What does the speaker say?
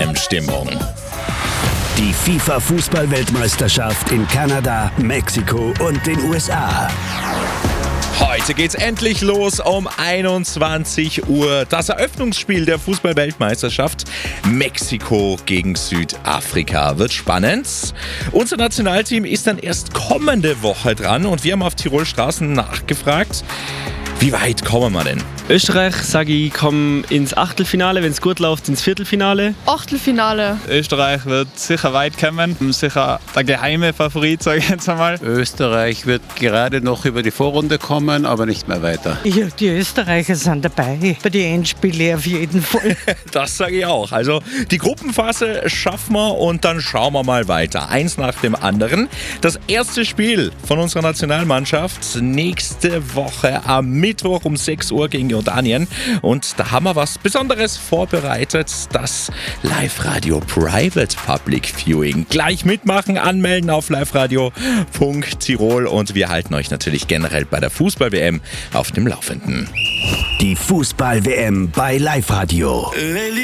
Fußball-WM-Stimmung. Die FIFA-Fußball-Weltmeisterschaft in Kanada, Mexiko und den USA. Heute geht's endlich los um 21 Uhr. Das Eröffnungsspiel der Fußball-Weltmeisterschaft Mexiko gegen Südafrika wird spannend. Unser Nationalteam ist dann erst kommende Woche dran und wir haben auf Tirol Straßen nachgefragt, wie weit kommen wir denn? Österreich, sage ich, kommt ins Achtelfinale, wenn es gut läuft, ins Viertelfinale. Achtelfinale. Österreich wird sicher weit kommen, sicher der geheime Favorit, sage ich jetzt einmal. Österreich wird gerade noch über die Vorrunde kommen, aber nicht mehr weiter. Ja, die Österreicher sind dabei, bei den Endspielen auf jeden Fall. Das sage ich auch. Also die Gruppenphase schaffen wir und dann schauen wir mal weiter. Eins nach dem anderen. Das erste Spiel von unserer Nationalmannschaft nächste Woche am Mittwoch um 6 Uhr gegen Jordanien. Und da haben wir was Besonderes vorbereitet. Das Live-Radio Private Public Viewing. Gleich mitmachen, anmelden auf liveradio.tirol und wir halten euch natürlich generell bei der Fußball-WM auf dem Laufenden. Die Fußball-WM bei Live Radio.